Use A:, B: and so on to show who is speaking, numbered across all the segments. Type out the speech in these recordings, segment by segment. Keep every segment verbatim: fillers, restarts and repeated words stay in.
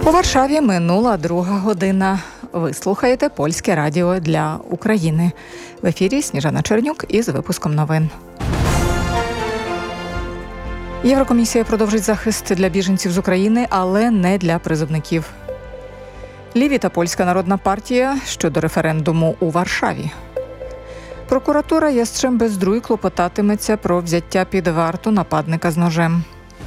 A: У Варшаві минула друга година. Ви слухаєте Польське радіо для України. В ефірі Сніжана Чернюк із випуском новин. Єврокомісія продовжить захист для біженців з України, але не для призовників. Ліві та Польська народна партія щодо референдуму у Варшаві. Прокуратура Jastrzębie-Zdrój клопотатиметься про взяття під варту нападника з ножем.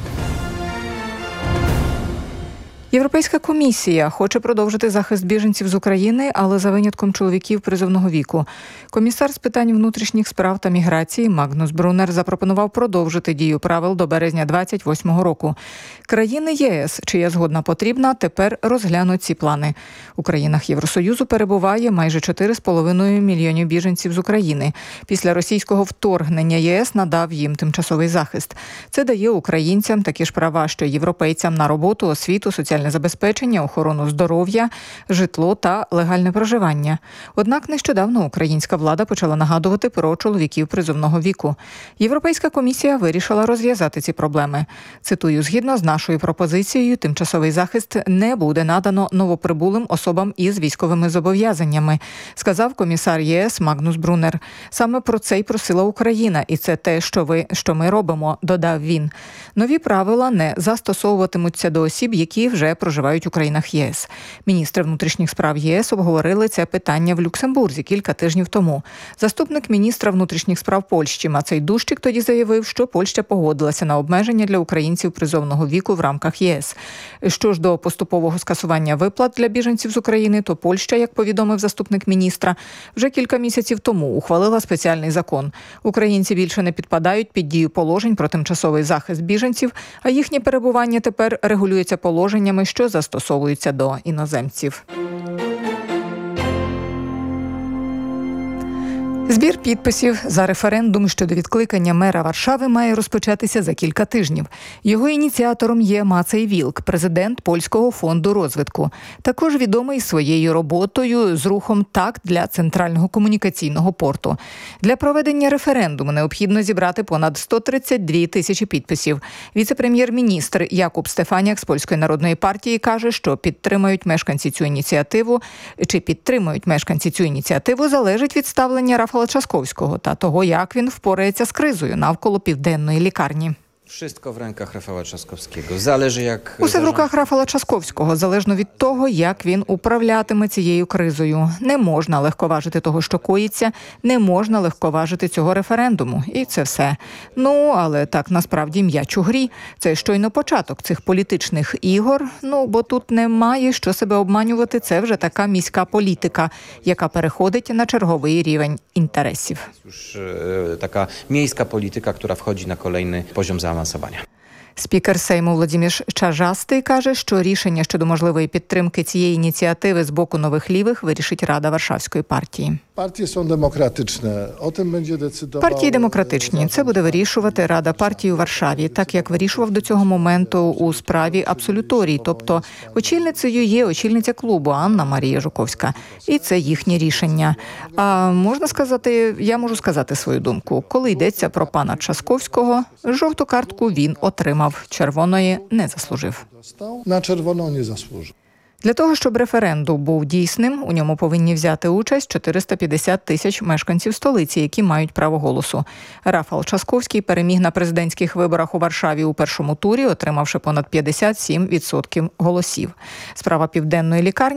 A: Європейська комісія хоче продовжити захист біженців з України, але за винятком чоловіків призовного віку. Комісар з питань внутрішніх справ та міграції Магнус Брунер запропонував продовжити дію правил до березня двадцять восьмого року. Країни ЄС, чия згода потрібна, тепер розглянуть ці плани. У країнах Євросоюзу перебуває майже чотири з половиною мільйонів біженців з України. Після російського вторгнення ЄС надав їм тимчасовий захист. Це дає українцям такі ж права, що й європейцям на роботу, освіту, соціальне забезпечення, охорону здоров'я, житло та легальне проживання. Однак нещодавно українська влада почала нагадувати про чоловіків призовного віку. Європейська комісія вирішила розв'язати ці проблеми. Цитую, згідно з нашою пропозицією, тимчасовий захист не буде надано новоприбулим особам із військовими зобов'язаннями, сказав комісар ЄС Магнус Брунер. Саме про це й просила Україна, і це те, що, ви, що ми робимо, додав він. Нові правила не застосовуватимуться до осіб, які вже проживають у країнах ЄС. Міністри внутрішніх справ ЄС обговорили це питання в Люксембурзі кілька тижнів тому. Заступник міністра внутрішніх справ Польщі Мацей Дущик тоді заявив, що Польща погодилася на обмеження для українців призовного віку в рамках ЄС. Що ж до поступового скасування виплат для біженців з України, то Польща, як повідомив заступник міністра, вже кілька місяців тому ухвалила спеціальний закон. Українці більше не підпадають під дію положень про тимчасовий захист біженців, а їхнє перебування тепер регулюється положеннями, що застосовуються до іноземців. Збір підписів за референдум щодо відкликання мера Варшави має розпочатися за кілька тижнів. Його ініціатором є Мацей Вілк, президент Польського фонду розвитку. Також відомий своєю роботою з рухом «Так» для Центрального комунікаційного порту. Для проведення референдуму необхідно зібрати понад сто тридцять дві тисячі підписів. Віце-прем'єр-міністр Якуб Стефаняк з Польської народної партії каже, що підтримають мешканці цю ініціативу, чи підтримують мешканці цю ініціативу, залежить від ставлення Рафала Трzaskowskiego та того, як він впорається з кризою навколо південної лікарні.
B: Wszystko w rękach Rafała Trzaskowskiego. Zależy jak...
A: Усе в руках Рафала Трzaskowskiego, залежно від того, як він управлятиме цією кризою. Не можна легковажити того, що коїться, не можна легковажити цього референдуму. І це все. Ну, але так насправді м'яч у грі. Це щойно початок цих політичних ігор. Ну, бо тут немає що себе обманювати. Це вже така міська політика, яка переходить на черговий рівень інтересів.
B: Już taka miejska polityka, która wchodzi na kolejny poziom zaawansowania.
A: Спікер Сейму Владимир Чажастий каже, що рішення щодо можливої підтримки цієї ініціативи з боку нових лівих вирішить Рада Варшавської партії.
C: Партії są демократичні. О тим буде децидував...
A: Партії демократичні. Це буде вирішувати Рада партії у Варшаві, так як вирішував до цього моменту у справі абсолюторій. Тобто очільницею є очільниця клубу Анна Марія Жуковська. І це їхнє рішення. А можна сказати, я можу сказати свою думку. Коли йдеться про пана Трzaskowskiego, жовту картку він отримав. Червоної не заслужив.
C: На червону не заслужив.
A: Для того, щоб референдум був дійсним, у ньому повинні взяти участь чотириста п'ятдесят тисяч мешканців столиці, які мають право голосу. Рафал Трzaskowski переміг на президентських виборах у Варшаві у першому турі, отримавши понад п'ятдесят сім відсотків голосів. Справа південної лікарні